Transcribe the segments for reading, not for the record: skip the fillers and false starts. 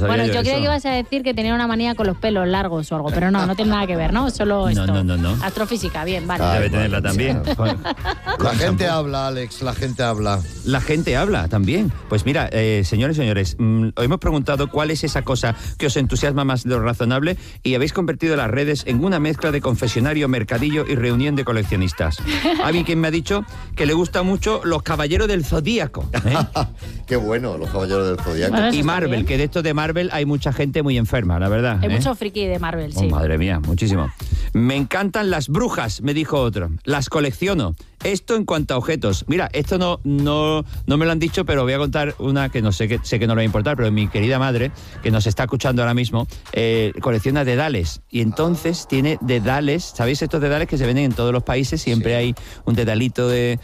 Bueno, yo creía eso. que ibas a decir que tenía una manía con los pelos largos o algo, pero no tiene nada que ver, ¿no? Solo esto. No. Astrofísica, bien, vale. Debe tenerla también. La gente habla, Alex, la gente habla. La gente habla también. Pues mira, señores, hoy hemos preguntado cuál es esa cosa que os entusiasma más de lo razonable y habéis convertido las redes en una mezcla de confesionario, mercadillo y reunión de coleccionistas. Hay quien me ha dicho que le gusta mucho los Caballeros del Zodíaco. Qué bueno, los Caballeros del Zodíaco. Bueno, eso Y está Marvel, bien. que de esto de Marvel hay mucha gente muy enferma, la verdad. Hay mucho friki de Marvel, Oh, sí. madre mía, muchísimo. Me encantan las brujas, me dijo otro. Las colecciono. Esto en cuanto a objetos. Mira, esto no me lo han dicho, pero voy a contar una que sé que no le va a importar, pero mi querida madre, que nos está escuchando ahora mismo, colecciona dedales. Y entonces tiene dedales, ¿sabéis estos dedales que se venden en todos los países? Siempre hay un dedalito de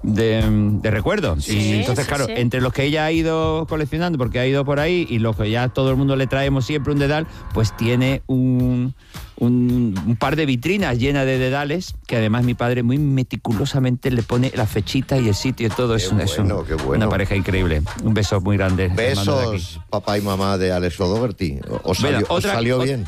recuerdo. Sí, y entonces, sí, claro, sí. entre los que ella ha ido coleccionando, porque ha ido por ahí, y los que ya todo el mundo le traemos siempre un dedal, pues tiene un par de vitrinas llenas de dedales, que además mi padre muy meticulosamente le pone la fechita y el sitio y todo. Qué bueno. Una pareja increíble. Un beso muy grande. Besos, papá y mamá de Alex O'Doherty. ¿Os Mira, salió bien?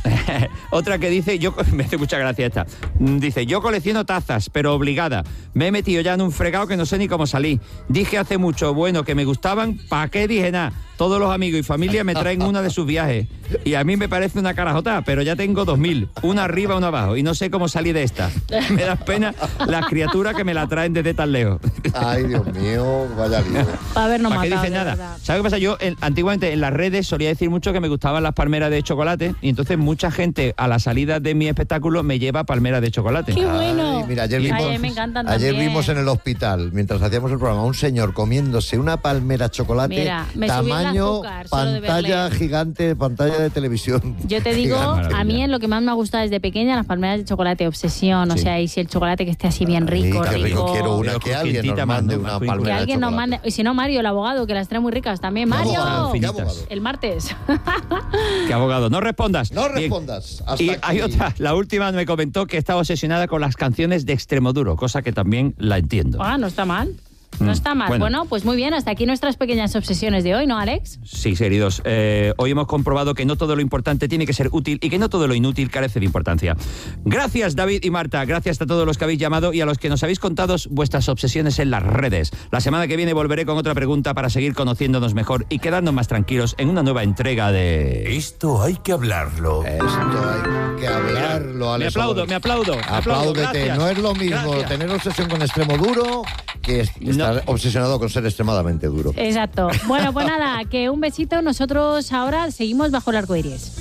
Otra que dice, me hace mucha gracia esta. Dice, yo colecciono tazas, pero obligada. Me he metido ya en un fregado que no sé ni cómo salí. Dije hace mucho, bueno, que me gustaban, ¿para qué dije nada? Todos los amigos y familia me traen una de sus viajes. Y a mí me parece una carajota, pero ya tengo 2000. Una arriba, una abajo. Y no sé cómo salí de esta. Me da pena las criaturas que me la traen desde tan lejos. Ay, Dios mío, vaya lío. Para habernos ¿Para qué matado, dice de nada? verdad. ¿Sabes qué pasa? Yo antiguamente en las redes solía decir mucho que me gustaban las palmeras de chocolate y entonces mucha gente a la salida de mi espectáculo me lleva palmeras de chocolate. ¡Qué bueno! Ay, mira, ayer Ay, me encantan ayer también. vimos en el hospital, mientras hacíamos el programa, un señor comiéndose una palmera chocolate, Mira, me subí el tamaño azúcar, solo de pantalla verle. gigante, pantalla de televisión. Yo te digo, Gigante. a mí en lo que más me ha gustado desde pequeña, las palmeras de chocolate, obsesión. O Sí. sea, y si el chocolate que esté así bien Ay, rico, qué rico, quiero una, Pero que alguien nos crujientita más, mande ¿no? una Más palmera que de alguien nos chocolate. mande. Y si no, Mario, el abogado, que las trae muy ricas también. ¿Qué ¡Mario! abogado? ¿Qué Finitas. abogado? El martes. ¿Qué abogado? No respondas. No Bien. respondas. Hasta Y aquí. hay otra, la última me comentó que estaba obsesionada con las canciones de Extremoduro, cosa que también la entiendo. Ah, no está mal. No está mal. Bueno, pues muy bien, hasta aquí nuestras pequeñas obsesiones de hoy, ¿no, Alex? Sí, queridos. Hoy hemos comprobado que no todo lo importante tiene que ser útil y que no todo lo inútil carece de importancia. Gracias, David y Marta. Gracias a todos los que habéis llamado y a los que nos habéis contado vuestras obsesiones en las redes. La semana que viene volveré con otra pregunta para seguir conociéndonos mejor y quedarnos más tranquilos en una nueva entrega de... Esto hay que hablarlo. Esto hay que hablarlo, Alex. Me aplaudo. Apláudete. Gracias. No es lo mismo Gracias. tener obsesión con extremo duro que estar obsesionado con ser extremadamente duro. Exacto. Bueno, pues nada, que un besito. Nosotros ahora seguimos bajo el arco iris.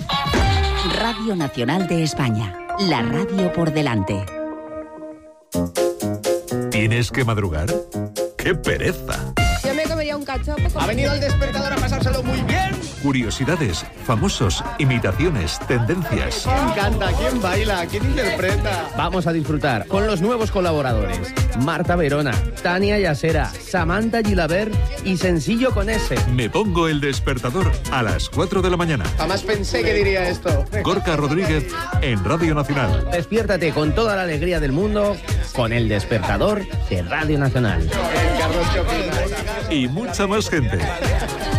Radio Nacional de España. La radio por delante. ¿Tienes que madrugar? ¡Qué pereza! Yo me comería un cachopo con... Ha venido el despertador a pasárselo muy bien. Curiosidades, famosos, imitaciones, tendencias. ¿Quién canta? ¿Quién baila? ¿Quién interpreta? Vamos a disfrutar con los nuevos colaboradores. Marta Verona, Tania Yasera, Samantha Gilabert y Sencillo con S. Me pongo el despertador a las 4 de la mañana. Jamás pensé que diría esto. Gorka Rodríguez en Radio Nacional. Despiértate con toda la alegría del mundo con el despertador de Radio Nacional. Carlos, ¿qué opinas? Y mucha más gente.